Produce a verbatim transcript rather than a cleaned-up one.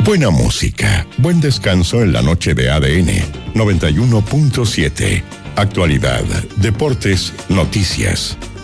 Buena música, buen descanso en la noche de A D N noventa y uno punto siete. Actualidad, deportes, noticias.